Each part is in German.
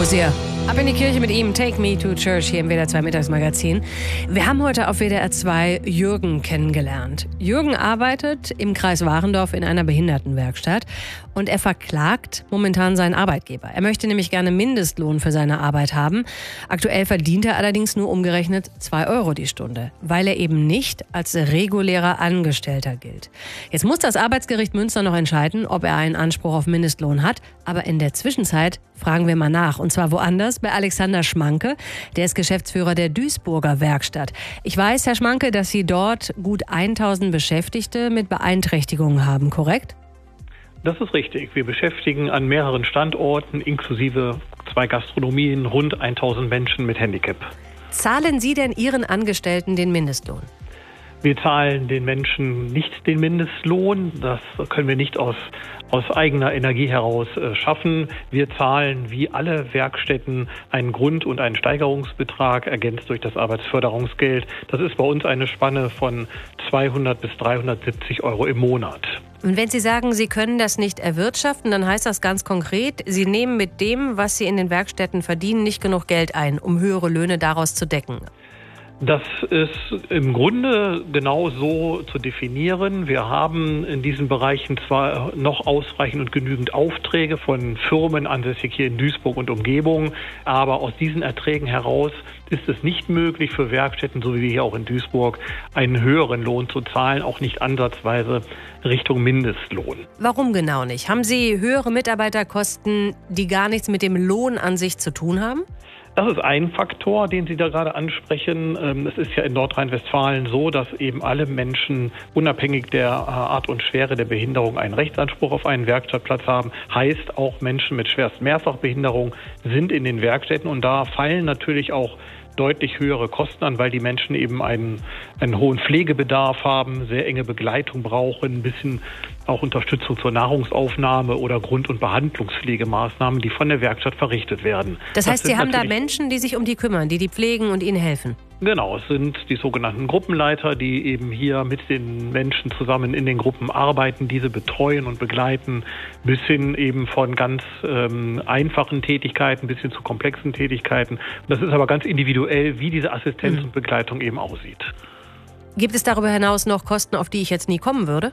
Rosier. Ab in die Kirche mit ihm, Take Me to Church hier im WDR 2 Mittagsmagazin. Wir haben heute auf WDR 2 Jürgen kennengelernt. Jürgen arbeitet im Kreis Warendorf in einer Behindertenwerkstatt und er verklagt momentan seinen Arbeitgeber. Er möchte nämlich gerne Mindestlohn für seine Arbeit haben. Aktuell verdient er allerdings nur umgerechnet 2 Euro die Stunde, weil er eben nicht als regulärer Angestellter gilt. Jetzt muss das Arbeitsgericht Münster noch entscheiden, ob er einen Anspruch auf Mindestlohn hat. Aber in der Zwischenzeit fragen wir mal nach. Und zwar woanders, bei Alexander Schmanke. Der ist Geschäftsführer der Duisburger Werkstatt. Ich weiß, Herr Schmanke, dass Sie dort gut 1000 Beschäftigte mit Beeinträchtigungen haben, korrekt? Das ist richtig. Wir beschäftigen an mehreren Standorten, inklusive 2 Gastronomien, rund 1000 Menschen mit Handicap. Zahlen Sie denn Ihren Angestellten den Mindestlohn? Wir zahlen den Menschen nicht den Mindestlohn. Das können wir nicht aus eigener Energie heraus schaffen. Wir zahlen wie alle Werkstätten einen Grund- und einen Steigerungsbetrag, ergänzt durch das Arbeitsförderungsgeld. Das ist bei uns eine Spanne von 200 bis 370 Euro im Monat. Und wenn Sie sagen, Sie können das nicht erwirtschaften, dann heißt das ganz konkret, Sie nehmen mit dem, was Sie in den Werkstätten verdienen, nicht genug Geld ein, um höhere Löhne daraus zu decken. Das ist im Grunde genau so zu definieren. Wir haben in diesen Bereichen zwar noch ausreichend und genügend Aufträge von Firmen ansässig hier in Duisburg und Umgebung, aber aus diesen Erträgen heraus ist es nicht möglich für Werkstätten, so wie wir hier auch in Duisburg, einen höheren Lohn zu zahlen, auch nicht ansatzweise Richtung Mindestlohn. Warum genau nicht? Haben Sie höhere Mitarbeiterkosten, die gar nichts mit dem Lohn an sich zu tun haben? Das ist ein Faktor, den Sie da gerade ansprechen. Es ist ja in Nordrhein-Westfalen so, dass eben alle Menschen unabhängig der Art und Schwere der Behinderung einen Rechtsanspruch auf einen Werkstattplatz haben. Heißt, auch Menschen mit schwerst Mehrfachbehinderung sind in den Werkstätten und da fallen natürlich auch deutlich höhere Kosten an, weil die Menschen eben einen hohen Pflegebedarf haben, sehr enge Begleitung brauchen, ein bisschen auch Unterstützung zur Nahrungsaufnahme oder Grund- und Behandlungspflegemaßnahmen, die von der Werkstatt verrichtet werden. Das heißt, Sie haben da Menschen, die sich um die kümmern, die pflegen und ihnen helfen? Genau, es sind die sogenannten Gruppenleiter, die eben hier mit den Menschen zusammen in den Gruppen arbeiten, diese betreuen und begleiten, bis hin eben von ganz einfachen Tätigkeiten bis hin zu komplexen Tätigkeiten. Und das ist aber ganz individuell, wie diese Assistenz und Begleitung eben aussieht. Gibt es darüber hinaus noch Kosten, auf die ich jetzt nie kommen würde?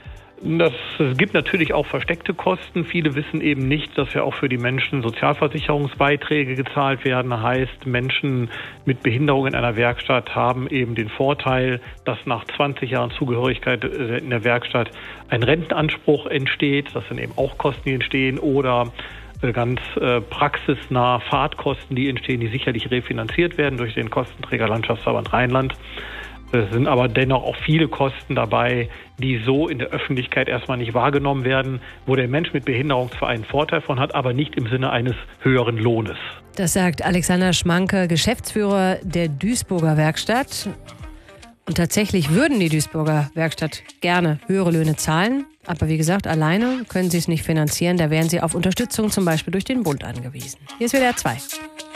Es gibt natürlich auch versteckte Kosten. Viele wissen eben nicht, dass ja auch für die Menschen Sozialversicherungsbeiträge gezahlt werden. Heißt, Menschen mit Behinderung in einer Werkstatt haben eben den Vorteil, dass nach 20 Jahren Zugehörigkeit in der Werkstatt ein Rentenanspruch entsteht. Das sind eben auch Kosten, die entstehen. Oder ganz praxisnah Fahrtkosten, die entstehen, die sicherlich refinanziert werden durch den Kostenträger Landschaftsverband Rheinland. Es sind aber dennoch auch viele Kosten dabei, die so in der Öffentlichkeit erstmal nicht wahrgenommen werden, wo der Mensch mit Behinderung zwar einen Vorteil von hat, aber nicht im Sinne eines höheren Lohnes. Das sagt Alexander Schmanke, Geschäftsführer der Duisburger Werkstatt. Und tatsächlich würden die Duisburger Werkstatt gerne höhere Löhne zahlen. Aber wie gesagt, alleine können sie es nicht finanzieren. Da wären sie auf Unterstützung zum Beispiel durch den Bund angewiesen. Hier ist WDR 2.